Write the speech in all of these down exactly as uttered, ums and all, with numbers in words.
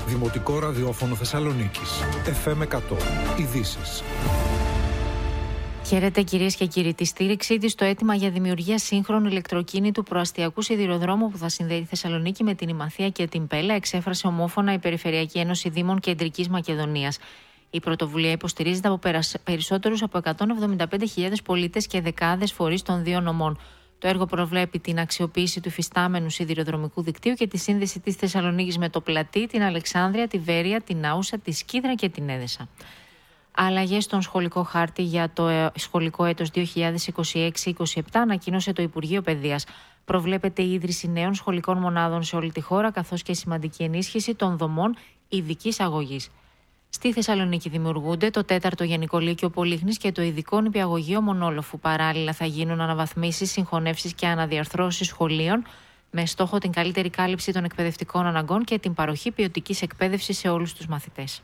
Δημοτικό ραδιόφωνο Θεσσαλονίκης. εφ εμ εκατό. Ειδήσεις. Χαίρετε κυρίες και κύριοι. Τη στήριξή της στο αίτημα για δημιουργία σύγχρονου ηλεκτροκίνητου προαστιακού σιδηροδρόμου που θα συνδέει τη Θεσσαλονίκη με την Ημαθία και την Πέλα εξέφρασε ομόφωνα η Περιφερειακή Ένωση Δήμων Κεντρικής Μακεδονίας. Η πρωτοβουλία υποστηρίζεται από περισσότερους από εκατόν εβδομήντα πέντε χιλιάδες πολίτες και δεκάδες φορείς των δύο νομών. Το έργο προβλέπει την αξιοποίηση του υφιστάμενου σιδηροδρομικού δικτύου και τη σύνδεση της Θεσσαλονίκης με το Πλατή, την Αλεξάνδρεια, τη Βέρεια, την Άουσα, τη Σκίδρα και την Έδεσα. Αλλαγές στον σχολικό χάρτη για το σχολικό έτος δύο χιλιάδες είκοσι έξι είκοσι επτά ανακοίνωσε το Υπουργείο Παιδείας. Προβλέπεται η ίδρυση νέων σχολικών μονάδων σε όλη τη χώρα, καθώς και σημαντική ενίσχυση των δομών ειδικής αγωγής. Στη Θεσσαλονίκη δημιουργούνται το τέταρτο Γενικό Λύκειο Πολύχνης και το ειδικό νηπιαγωγείο Μονόλοφου. Παράλληλα, θα γίνουν αναβαθμίσεις, συγχωνεύσεις και αναδιαρθρώσεις σχολείων με στόχο την καλύτερη κάλυψη των εκπαιδευτικών αναγκών και την παροχή ποιοτικής εκπαίδευσης σε όλους τους μαθητές.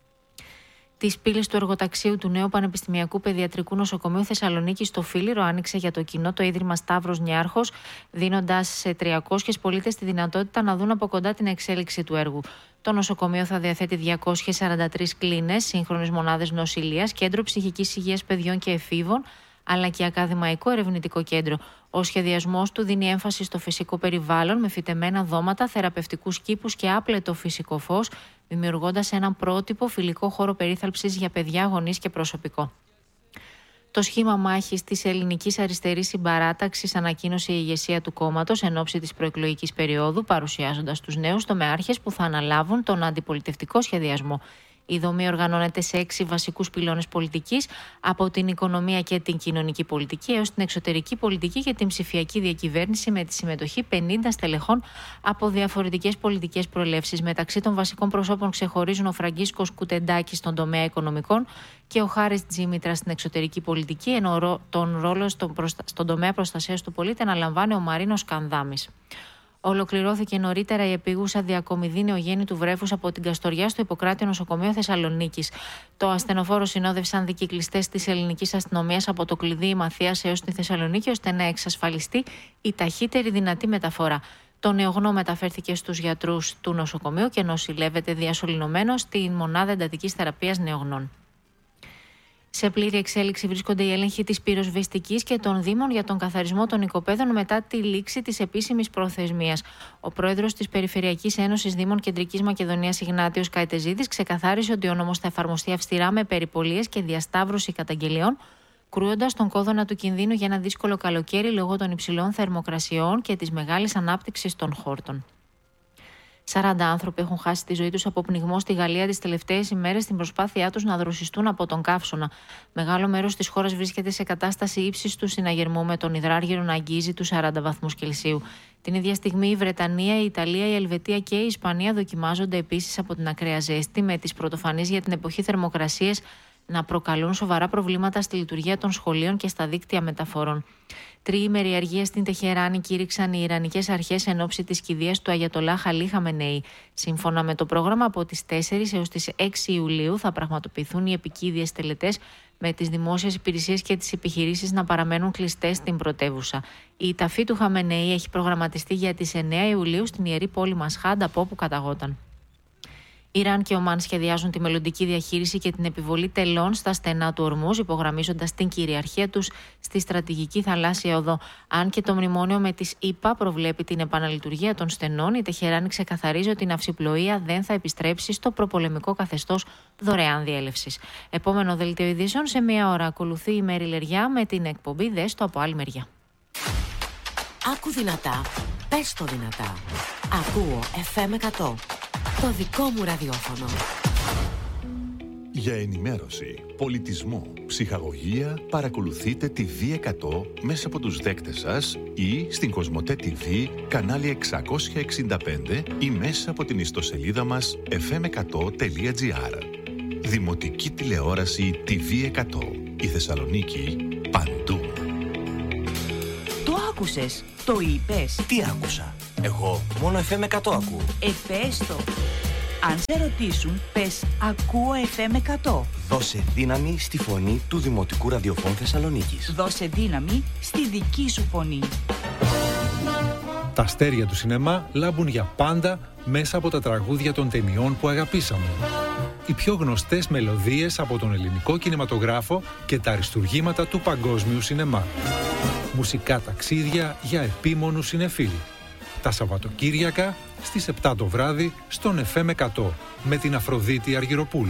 Τις πύλες του εργοταξίου του νέου Πανεπιστημιακού Παιδιατρικού Νοσοκομείου Θεσσαλονίκης στο Φίλιρο άνοιξε για το κοινό το Ίδρυμα Σταύρος Νιάρχος, δίνοντας σε τριακόσιους πολίτες τη δυνατότητα να δουν από κοντά την εξέλιξη του έργου. Το νοσοκομείο θα διαθέτει διακόσιες σαράντα τρεις κλίνες, σύγχρονες μονάδες νοσηλείας, κέντρο ψυχικής υγείας παιδιών και εφήβων, αλλά και ακαδημαϊκό ερευνητικό κέντρο. Ο σχεδιασμός του δίνει έμφαση στο φυσικό περιβάλλον με φυτεμένα δώματα, θεραπευτικούς κήπους και άπλετο φυσικό φως, δημιουργώντας έναν πρότυπο φιλικό χώρο περίθαλψης για παιδιά, γονείς και προσωπικό. Το σχήμα μάχης της Ελληνικής Αριστερής Συμπαράταξης ανακοίνωσε η ηγεσία του κόμματος εν ώψη της προεκλογικής περίοδου, παρουσιάζοντας τους νέους τομεάρχες που θα αναλάβουν τον αντιπολιτευτικό σχεδιασμό. Η δομή οργανώνεται σε έξι βασικούς πυλώνες πολιτικής, από την οικονομία και την κοινωνική πολιτική έως την εξωτερική πολιτική και την ψηφιακή διακυβέρνηση, με τη συμμετοχή πενήντα στελεχών από διαφορετικές πολιτικές προελεύσεις. Μεταξύ των βασικών προσώπων ξεχωρίζουν ο Φραγκίσκος Κουτεντάκης στον τομέα οικονομικών και ο Χάρης Τζίμητρας στην εξωτερική πολιτική, ενώ τον ρόλο στον, προστα... στον τομέα προστασίας του πολίτη αναλαμβάνει ο Μαρίνος Κανδάμης. Ολοκληρώθηκε νωρίτερα η επίγουσα διακομιδή νεογέννητου βρέφους από την Καστοριά στο Ιπποκράτιο Νοσοκομείο Θεσσαλονίκης. Το ασθενοφόρο συνόδευσαν δικυκλιστές της ελληνικής αστυνομίας από το κλειδί Ημαθίας έως τη Θεσσαλονίκη, ώστε να εξασφαλιστεί η ταχύτερη δυνατή μεταφορά. Το νεογνώ μεταφέρθηκε στους γιατρούς του νοσοκομείου και νοσηλεύεται διασωληνωμένο στη μονάδα εντατικής θεραπείας νεογνών. Σε πλήρη εξέλιξη βρίσκονται οι έλεγχοι της πυροσβεστικής και των Δήμων για τον καθαρισμό των οικοπαίδων μετά τη λήξη της επίσημης προθεσμίας. Ο πρόεδρος της Περιφερειακής Ένωσης Δήμων Κεντρικής Μακεδονίας, Ιγνάτιος Καετεζίδης, ξεκαθάρισε ότι ο νόμος θα εφαρμοστεί αυστηρά με περιπολίες και διασταύρωση καταγγελιών, κρούοντας τον κόδωνα του κινδύνου για ένα δύσκολο καλοκαίρι λόγω των υψηλών θερμοκρασιών και της μεγάλης ανάπτυξης των χόρτων. σαράντα άνθρωποι έχουν χάσει τη ζωή τους από πνιγμό στη Γαλλία τις τελευταίες ημέρες στην προσπάθειά τους να δροσιστούν από τον καύσωνα. Μεγάλο μέρος της χώρας βρίσκεται σε κατάσταση ύψης του συναγερμού, με τον υδράργυρο να αγγίζει τους σαράντα βαθμούς Κελσίου. Την ίδια στιγμή η Βρετανία, η Ιταλία, η Ελβετία και η Ισπανία δοκιμάζονται επίσης από την ακραία ζέστη, με τις πρωτοφανείς για την εποχή θερμοκρασίες να προκαλούν σοβαρά προβλήματα στη λειτουργία των σχολείων και στα δίκτυα μεταφορών. Τριήμερη αργία στην Τεχεράνη κήρυξαν οι Ιρανικές αρχές εν ώψη της κηδείας του Αγιατολά Χαλί Χαμενεή. Σύμφωνα με το πρόγραμμα, από τις τέσσερις έως τις έξι Ιουλίου θα πραγματοποιηθούν οι επικήδιες τελετές, με τις δημόσιες υπηρεσίες και τις επιχειρήσεις να παραμένουν κλειστές στην πρωτεύουσα. Η ταφή του Χαμενεή έχει προγραμματιστεί για τις εννέα Ιουλίου στην ιερή πόλη Μασχάντ, από όπου καταγόταν. Ιράν και Ομάν σχεδιάζουν τη μελλοντική διαχείριση και την επιβολή τελών στα στενά του Ορμούζ, υπογραμμίζοντας την κυριαρχία τους στη στρατηγική θαλάσσια οδό. Αν και το μνημόνιο με τις ΗΠΑ προβλέπει την επαναλειτουργία των στενών, η Τεχεράνη ξεκαθαρίζει ότι η ναυσιπλοεία δεν θα επιστρέψει στο προπολεμικό καθεστώς δωρεάν διέλευσης. Επόμενο δελτίο ειδήσεων σε μία ώρα. Ακολουθεί η Μέρη Λεριά με την εκπομπή «Δες το από άλλη μεριά». Άκου δυνατά, πες το δυνατά. Ακούω εφ εμ εκατό. Το δικό μου ραδιόφωνο. Για ενημέρωση, πολιτισμό, ψυχαγωγία, παρακολουθείτε τη βι εκατό μέσα από τους δέκτες σας ή στην Κοσμοτέ τι βι, κανάλι εξακόσια εξήντα πέντε ή μέσα από την ιστοσελίδα μας εφ εμ εκατό τελεία τζι άρ. Δημοτική τηλεόραση τι βι εκατό. Η Θεσσαλονίκη παντού. Το άκουσες, το είπες. Τι άκουσα? Εγώ μόνο εφ εμ εκατό ακούω. Ε, πες το. Αν σε ρωτήσουν, πες ακούω εφ εμ εκατό. Δώσε δύναμη στη φωνή του Δημοτικού Ραδιοφώνου Θεσσαλονίκης. Δώσε δύναμη στη δική σου φωνή. Τα αστέρια του σινεμά λάμπουν για πάντα μέσα από τα τραγούδια των ταινιών που αγαπήσαμε. Οι πιο γνωστές μελωδίες από τον ελληνικό κινηματογράφο και τα αριστουργήματα του παγκόσμιου σινεμά. Μουσικά ταξίδια για επίμονους συνεφίλοι. Τα Σαββατοκύριακα στις επτά το βράδυ στον εφ εμ εκατό με την Αφροδίτη Αργυροπούλου.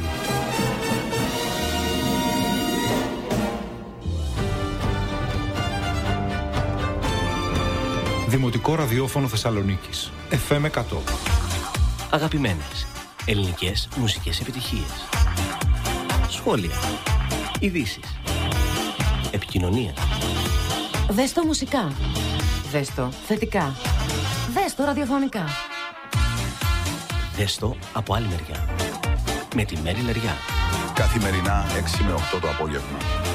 Δημοτικό Ραδιόφωνο Θεσσαλονίκης. εφ εμ εκατό. Αγαπημένες ελληνικές μουσικές επιτυχίες. Σχόλια. Ειδήσεις. Επικοινωνία. Δες το μουσικά. Δες το θετικά. Δες το ραδιοφωνικά. Δες το από άλλη μεριά. Με τη Μέρη Λεριά. Καθημερινά έξι με οκτώ το απόγευμα.